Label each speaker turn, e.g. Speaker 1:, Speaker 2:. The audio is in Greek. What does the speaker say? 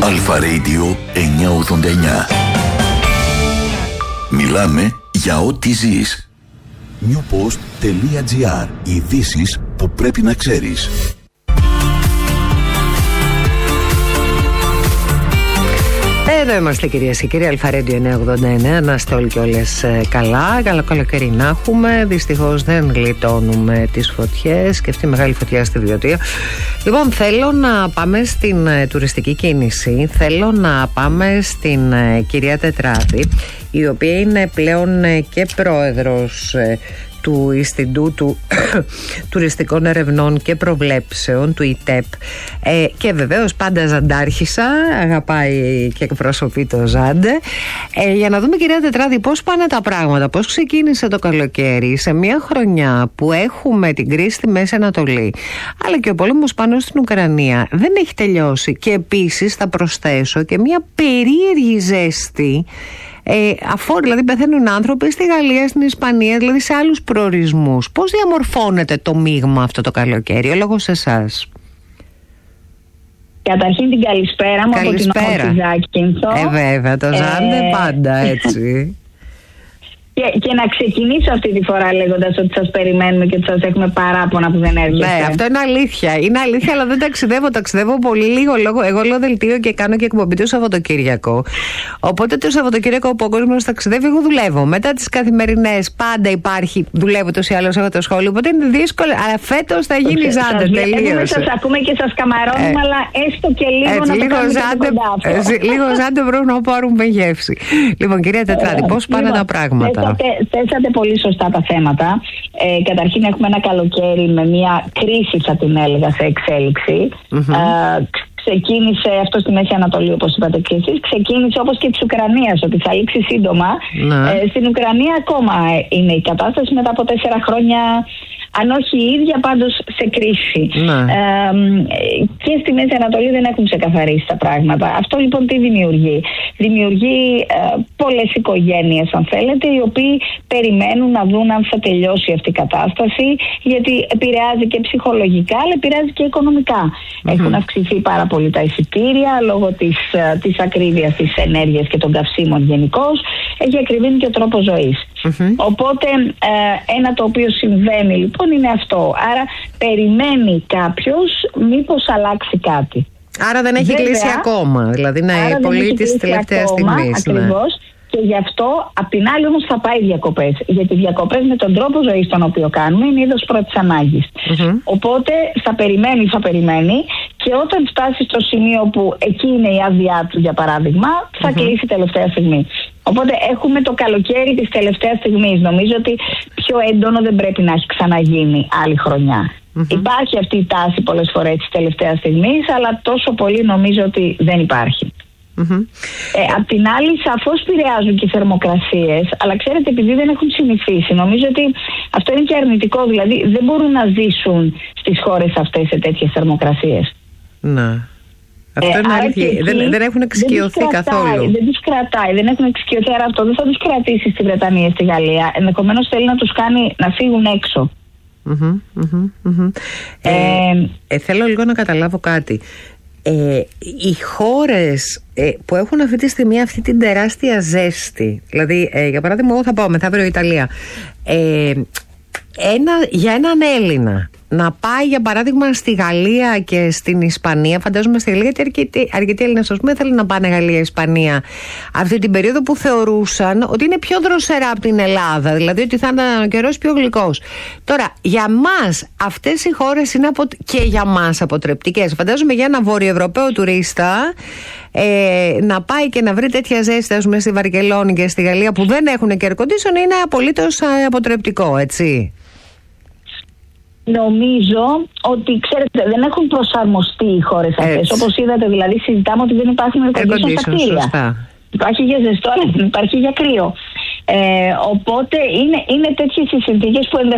Speaker 1: Αλφα Radio 989. Μιλάμε για ό,τι ζεις. newpost.gr. Ειδήσεις που πρέπει να ξέρεις.
Speaker 2: Εδώ είμαστε, κυρίες και κύριοι, Αλφα Radio 989. Να είστε όλοι και όλες καλά. Καλό καλοκαίρι να έχουμε. Δυστυχώς δεν γλιτώνουμε τις φωτιές και αυτή η μεγάλη φωτιά στη Βιωτία. Λοιπόν, θέλω να πάμε στην τουριστική κίνηση. Θέλω να πάμε στην κυρία Τετράδη, η οποία είναι πλέον και πρόεδρος του Ινστιτούτου Τουριστικών Ερευνών και Προβλέψεων, του ΙΤΕΠ, και βεβαίως πάντα ζαντάρχησα, αγαπάει και εκπροσωπεί το Ζάντε. Για να δούμε, κυρία Τετράδη, πώς πάνε τα πράγματα, πώς ξεκίνησε το καλοκαίρι σε μια χρονιά που έχουμε την κρίση στη Μέση Ανατολή, αλλά και ο πόλεμος πάνω στην Ουκρανία δεν έχει τελειώσει, και επίσης θα προσθέσω και μια περίεργη ζέστη, αφού δηλαδή πεθαίνουν άνθρωποι στη Γαλλία, στην Ισπανία, δηλαδή σε άλλους προορισμούς. Πώς διαμορφώνεται το μείγμα αυτό το καλοκαίρι? Ο λόγος σε εσάς.
Speaker 3: Καταρχήν την καλησπέρα μου από την Ζάκυνθο.
Speaker 2: Βέβαια, το Ζάντε πάντα έτσι.
Speaker 3: Και να ξεκινήσω αυτή τη φορά λέγοντας ότι σας περιμένουμε και ότι σας έχουμε παράπονα που δεν έρχεστε.
Speaker 2: Ναι, αυτό είναι αλήθεια. Είναι αλήθεια, αλλά δεν ταξιδεύω. Ταξιδεύω πολύ λίγο. Εγώ λέω δελτίο και κάνω και εκπομπή το Σαββατοκύριακο. Οπότε το Σαββατοκύριακο που ο κόσμος ταξιδεύει, εγώ δουλεύω. Μετά τις καθημερινές πάντα υπάρχει. Δουλεύω τόσο ή άλλως, έχω το σχόλιο. Οπότε είναι δύσκολο. Αλλά φέτος θα γίνει Ζάντε. Τελείως.
Speaker 3: Σας ακούμε και σας καμαρώνουμε, αλλά έστω και λίγο να το κάνουμε.
Speaker 2: Λίγο Ζάντε πρέπει να πάρουμε γεύση. Λοιπόν, κυρία Τετράδη, πώς πάνε τα πράγματα?
Speaker 3: Θέσατε πολύ σωστά τα θέματα. Καταρχήν έχουμε ένα καλοκαίρι με μια κρίση, θα την έλεγα, σε εξέλιξη. Ξεκίνησε αυτό στη Μέση Ανατολή, όπως είπατε και εσείς. Ξεκίνησε όπως και της Ουκρανίας, ότι θα λήξει σύντομα. Στην Ουκρανία ακόμα είναι η κατάσταση μετά από 4 χρόνια, αν όχι η ίδια, πάντως σε κρίση. Και στη Μέση Ανατολή δεν έχουν ξεκαθαρίσει τα πράγματα. Αυτό λοιπόν τι δημιουργεί? Δημιουργεί πολλές οικογένειες, αν θέλετε, οι οποίοι περιμένουν να δουν αν θα τελειώσει αυτή η κατάσταση, γιατί επηρεάζει και ψυχολογικά, αλλά επηρεάζει και οικονομικά. Έχουν αυξηθεί πάρα πολύ τα εισιτήρια λόγω της ακρίβειας της ενέργειας και των καυσίμων γενικώς. Έχει ακριβήνει και ο τρόπος ζωής. Οπότε ένα το οποίο συμβαίνει λοιπόν είναι αυτό. Άρα περιμένει κάποιος μήπως αλλάξει κάτι.
Speaker 2: Άρα δεν έχει κλείσει ακόμα. Δηλαδή να είναι πολύ της τελευταίας στιγμής.
Speaker 3: Ακριβώς. Και γι' αυτό, απ' την άλλη όμως, θα πάει διακοπές. Γιατί οι διακοπές με τον τρόπο ζωής τον οποίο κάνουμε είναι είδος πρώτης ανάγκης. Οπότε θα περιμένει, και όταν φτάσει στο σημείο που εκεί είναι η άδειά του, για παράδειγμα, θα κλείσει τελευταία στιγμή. Οπότε έχουμε το καλοκαίρι της τελευταίας στιγμής. Νομίζω ότι πιο έντονο δεν πρέπει να έχει ξαναγίνει άλλη χρονιά. Υπάρχει αυτή η τάση πολλές φορές της τελευταίας στιγμής, αλλά τόσο πολύ νομίζω ότι δεν υπάρχει. Απ' την άλλη, σαφώς επηρεάζουν και οι θερμοκρασίες, αλλά ξέρετε, επειδή δεν έχουν συνηθίσει, νομίζω ότι αυτό είναι και αρνητικό. Δηλαδή δεν μπορούν να ζήσουν στις χώρες αυτές σε τέτοιες θερμοκρασίες.
Speaker 2: Ναι. Αυτό είναι αλήθεια. Δεν έχουν εξοικειωθεί καθόλου.
Speaker 3: Δεν τους κρατάει, δεν έχουν εξοικειωθεί. Άρα αυτό δεν θα τους κρατήσει στη Βρετανία, στη Γαλλία. Ενδεχομένως θέλει να τους κάνει να φύγουν έξω.
Speaker 2: Θέλω λίγο να καταλάβω κάτι. Οι χώρες που έχουν αυτή τη στιγμή αυτή την τεράστια ζέστη, δηλαδή για παράδειγμα, εγώ θα πάω μεθαύριο Ιταλία, για έναν Έλληνα να πάει για παράδειγμα στη Γαλλία και στην Ισπανία, φαντάζομαι στη Γαλλία, γιατί αρκετοί Έλληνες, ας πούμε, θέλουν να πάνε Γαλλία, Ισπανία αυτή την περίοδο που θεωρούσαν ότι είναι πιο δροσερά από την Ελλάδα, δηλαδή ότι θα είναι ο καιρός πιο γλυκός. Τώρα, για μας αυτές οι χώρες είναι και για μας αποτρεπτικές. Φαντάζομαι για ένα βορειοευρωπαίο τουρίστα να πάει και να βρει τέτοια ζέστη, ας πούμε, στη Βαρκελόνη και στη Γαλλία που δεν έχουν και air condition, είναι απολύτως αποτρεπτικό, έτσι.
Speaker 3: Νομίζω ότι, ξέρετε, δεν έχουν προσαρμοστεί οι χώρες αυτές. Όπως είδατε, δηλαδή, συζητάμε ότι δεν υπάρχουν air condition στα κτίρια. Υπάρχει για ζεστό, αλλά δεν υπάρχει για κρύο. Οπότε είναι τέτοιες οι συνθήκες που